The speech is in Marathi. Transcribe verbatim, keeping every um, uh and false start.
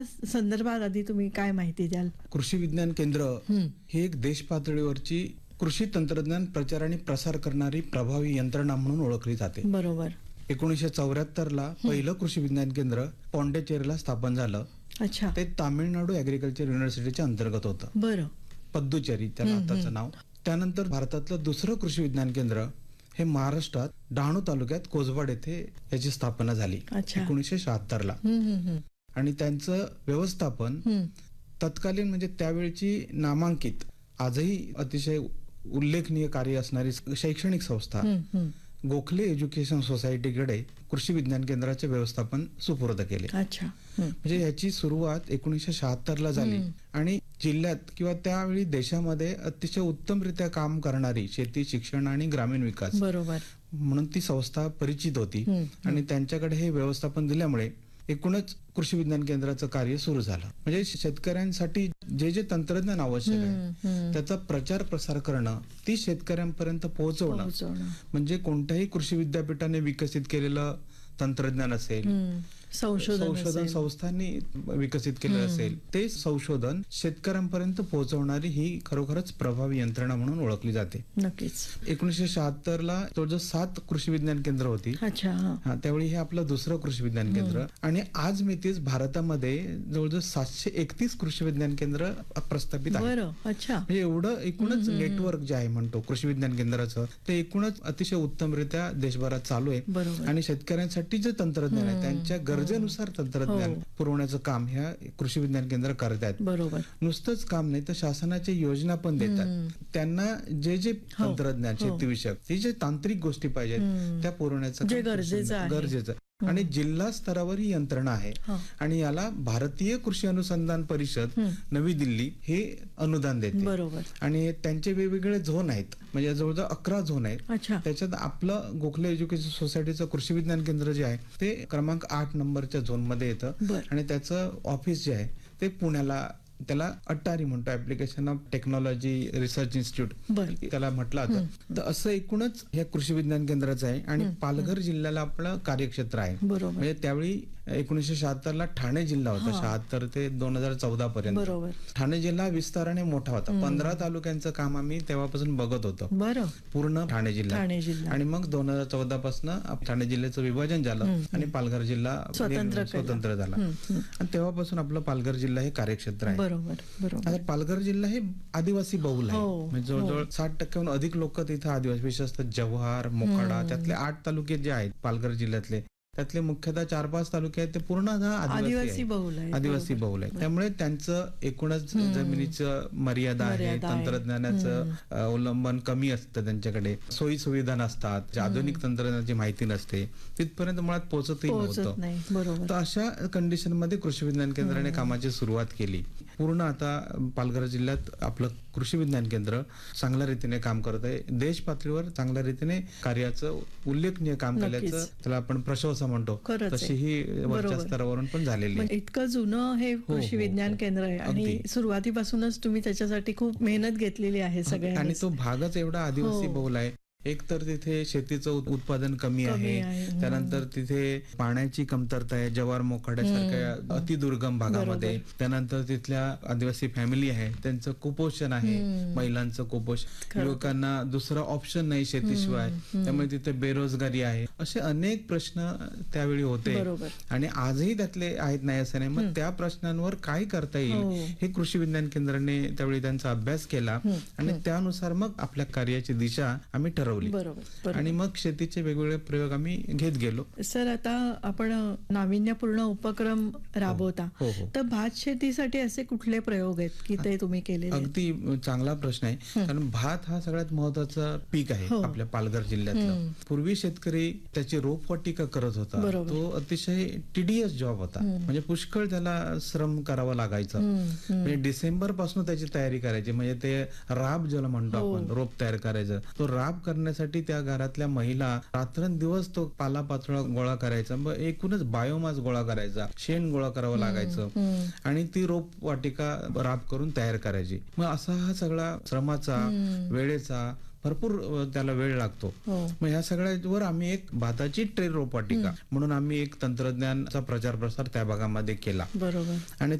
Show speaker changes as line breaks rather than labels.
संदर्भात आधी तुम्ही काय माहिती द्याल?
कृषी विज्ञान केंद्र
हं.
ही एक देश पातळीवरची कृषी तंत्रज्ञान प्रचार आणि प्रसार करणारी प्रभावी यंत्रणा म्हणून ओळखली जाते.
बरोबर.
एकोणीसशे चौऱ्याहत्तर ला पहिलं कृषी विज्ञान केंद्र पॉंडेचेरीला स्थापन झालं.
अच्छा.
ते तामिळनाडू ऍग्रिकल्चर युनिव्हर्सिटीच्या अंतर्गत होतं.
बरं.
पद्दुचेरी त्याला
हं,
आताचं
हं.
नाव. त्यानंतर भारतातलं दुसरं कृषी विज्ञान केंद्र हे महाराष्ट्रात डहाणू तालुक्यात कोसबाड येथे याची स्थापना झाली
अच्छा.
एकोणीसशे शहात्तर ला.
हं, हं, हं.
आणि त्यांचं व्यवस्थापन
हं.
तत्कालीन म्हणजे त्यावेळची नामांकित आजही अतिशय उल्लेखनीय कार्य असणारी शैक्षणिक संस्था
हं, हं.
गोखले एज्युकेशन सोसायटीकडे कृषी विज्ञान केंद्राचे व्यवस्थापन सुपूर्द केले.
अच्छा. हं.
म्हणजे याची सुरुवात एकोणीसशे शहात्तर ला झाली
हं.
आणि जिल्ह्यात किंवा त्यावेळी देशामध्ये अतिशय उत्तमरित्या काम करणारी शेती, शिक्षण आणि ग्रामीण विकास
बरोबर.
म्हणून ती संस्था परिचित होती.
हं, हं.
आणि त्यांच्याकडे हे व्यवस्थापन दिल्यामुळे एकूणच कृषी विज्ञान केंद्राचं कार्य सुरू झालं. म्हणजे शेतकऱ्यांसाठी जे जे तंत्रज्ञान आवश्यक आहे
हं, हं.
त्याचा प्रचार प्रसार करणं, ती शेतकऱ्यांपर्यंत पोहोचवणं,
पोहोचवणं.
म्हणजे कोणत्याही कृषी विद्यापीठाने विकसित केलेलं तंत्रज्ञान असेल,
हं. संशोधन
संशोधन
असेल.
संस्थांनी विकसित केलं
हं.
असेल, ते संशोधन शेतकऱ्यांपर्यंत पोहोचवणारी ही खरोखरच प्रभावी यंत्रणा म्हणून ओळखली जाते.
नक्कीच.
एकोणीसशे शहात्तर ला जवळजवळ सात कृषी विज्ञान केंद्र होती.
अच्छा. हां.
हा त्यावेळी हे आपलं दुसरं कृषी विज्ञान केंद्र. आणि आज मितीस भारतामध्ये जवळजवळ सातशे एकतीस कृषी विज्ञान केंद्र प्रस्थापित आहे.
बरं. अच्छा.
म्हणजे एवढं एकूणच
हम्म, हम्म.
नेटवर्क जे आहे म्हणतो कृषी विज्ञान केंद्राचं, ते एकूणच अतिशय उत्तमरित्या देशभरात चालू आहे.
बरोबर.
आणि शेतकऱ्यांसाठी जे तंत्रज्ञान आहे
हम्म.
त्यांच्या गरजेनुसार तंत्रज्ञान
हो.
पुरवण्याचं काम ह्या कृषी विज्ञान केंद्र करत आहेत.
बरोबर.
नुसतंच काम नाही तर शासनाच्या योजना पण देतात.
हम्म.
त्यांना जे जे
हो.
तंत्रज्ञान
हो.
शेतीविषयक जे जे तांत्रिक गोष्टी पाहिजेत
हम्म.
त्या पुरवण्याचं
जे
काम
गरजेचं
कृषी-
आहे.
गरजेचं
हम्म.
आणि जिल्हा स्तरावर ही यंत्रणा आहे.
हां.
आणि याला भारतीय कृषी अनुसंधान परिषद
हम्म.
नवी दिल्ली हे अनुदान देते.
बरोबर.
आणि त्यांचे वेगवेगळे झोन आहेत, म्हणजे जवळजवळ अकरा झोन आहेत.
अच्छा.
त्याच्यात आपलं गोखले एज्युकेशन सोसायटीचं कृषी विज्ञान केंद्र जे आहे ते क्रमांक आठ नंबरच्या झोन मध्ये येतं.
बर.
आणि त्याचं ऑफिस जे आहे ते पुण्याला, त्याला अट्टारी म्हणतो, application of technology research institute
बर.
त्याला म्हटलं जातं. तर असं एकूणच हे कृषी विज्ञान केंद्राचं आहे. आणि
हम्म.
पालघर जिल्ह्याला आपलं कार्यक्षेत्र आहे.
बरोबर.
म्हणजे त्यावेळी एकोणीसशे शहात्तर ला ठाणे जिल्हा होता,
हा.
शहात्तर ते दोन हजार चौदा पर्यंत.
बरोबर.
ठाणे जिल्हा विस्ताराने मोठा होता.
हम्म.
पंधरा तालुक्यांचं काम आम्ही तेव्हापासून बघत होतो,
बरं.
पूर्ण ठाणे जिल्हा.
ठाणे जिल्हा.
आणि मग दोन हजार चौदा पासून ठाणे जिल्ह्याचं विभाजन झालं
हम्म.
आणि पालघर जिल्हा
स्वतंत्र केला.
स्वतंत्र झाला.
हम्म, हम्म.
आणि तेव्हापासून आपलं पालघर जिल्हा हे कार्यक्षेत्र आहे.
बरोबर. बरोबर.
आता पालघर जिल्हा हे आदिवासी बहुल आहे.
हो,
म्हणजे जवळजवळ
हो.
साठ टक्क्याहून अधिक लोक तिथे आदिवासी, विशेषतः जव्हार, मोखाडा,
हम्म.
त्यातले आठ तालुके जे आहेत पालघर जिल्ह्यातले, त्यातले मुख्यतः चार पाच तालुके आहेत ते पूर्ण ना आदिवासी
आदिवासी
आहे.
बहुल आहे.
आदिवासी
बरोबर.
बहुल आहे. त्यामुळे त्यांचं एकूणच
हम्म.
जमिनीचं मर्यादा आहे,
मर्यादा आहे.
तंत्रज्ञानाचं
हम्म.
अवलंबन कमी असतं त्यांच्याकडे, सोयी सुविधा नसतात, जे
हम्म.
आधुनिक तंत्रज्ञानाची माहिती नसते, तिथपर्यंत मुळात पोहोचतही
पोहोचत
नव्हतं.
नाही. बरोबर.
तर अशा कंडिशन मध्ये कृषी विज्ञान केंद्राने
हम्म.
कामाची सुरुवात केली. पूर्ण आता पालघर जिल्ह्यात आपलं कृषी विज्ञान केंद्र चांगल्या रीतीने काम करत आहे. देश पातळीवर चांगल्या रीतीने कार्याचं उल्लेखनीय काम
नक्कीच.
केल्याचं त्याला आपण प्रशंसा म्हणतो,
खरंच आहे.
तशी ही वरच्या
बरोबर.
स्तरावरून पण झालेली
म्हणजे
आहे.
इतकं जुनं हे
हो,
कृषी
हो,
विज्ञान
हो.
केंद्र आहे आणि
अगदी.
सुरुवातीपासूनच तुम्ही त्याच्यासाठी खूप मेहनत घेतलेली आहे सगळ्यांनी.
आणि तो भागच एवढा आदिवासी
हो.
बहुल आहे. एक तर तिथे शेतीचं उत- उत्पादन कमी
कमी
आहे,
आहे. हम्म.
त्यानंतर तिथे पाण्याची कमतरता आहे, जव्हार मोखाड्यासारख्या
हम्म.
अतिदुर्गम भागामध्ये.
बरोबर.
त्यानंतर तिथल्या आदिवासी फॅमिली आहे त्यांचं कुपोषण आहे,
हम्म.
महिलांचं कुपोषण,
खरं.
युवकांना दुसरं ऑप्शन नाही शेतीशिवाय,
हम्म. हम्म.
त्यामुळे तिथे बेरोजगारी आहे. असे अनेक प्रश्न त्यावेळी होते
बरोबर.
आणि आजही त्यातले आहेत, नाही असं नाही. मग
हम्म.
त्या प्रश्नांवर काय करता येईल
हो.
हे कृषी विज्ञान केंद्राने त्यावेळी त्यांचा अभ्यास केला
हम्म.
आणि
हम्म.
त्यानुसार मग आपल्या कार्याची दिशा आम्ही ठरवली.
बरोबर. बरोबर.
आणि मग शेतीचे वेगवेगळे प्रयोग आम्ही घेत गेलो.
सर, आता आपण नाविन्यपूर्ण उपक्रम राबवता,
हो हो
तर भात शेतीसाठी असे कुठले प्रयोग आहेत की ते तुम्ही केलेले आहेत?
अगदी चांगला प्रश्न आहे.
हं.
कारण भात हा सगळ्यात महत्वाचा पीक आहे
हो.
आपल्या पालघर जिल्ह्यातलं.
हं.
पूर्वी शेतकरी त्याची रोपवाटिका करत होता.
बरोबर.
तो अतिशय टिडियस जॉब होता.
हं.
म्हणजे पुष्कळ त्याला श्रम करावं लागायचं.
हम्म, हम्म.
म्हणजे डिसेंबर पासून त्याची तयारी करायची. म्हणजे ते राब ज्याला म्हणतो
हो.
आपण, रोप तयार करायचं. तो राब करण्यासाठी त्या घरातल्या महिला रात्रंदिवस तो पालापाचोळा गोळा करायचा, मग एकूणच बायोमास गोळा करायचा, शेण गोळा करावं लागायचं
हम्म.
आणि ती रोप वाटिका राब करून तयार करायची. मग असा हा सगळा श्रमाचा,
हम्म.
वेळेचा, भरपूर अ, त्याला वेळ लागतो.
हो.
मग ह्या सगळ्यावर आम्ही एक भाताची ट्रे रोपवाटिका म्हणून आम्ही एक तंत्रज्ञानचा प्रचार प्रसार त्या भागामध्ये केला
बरोबर.
आणि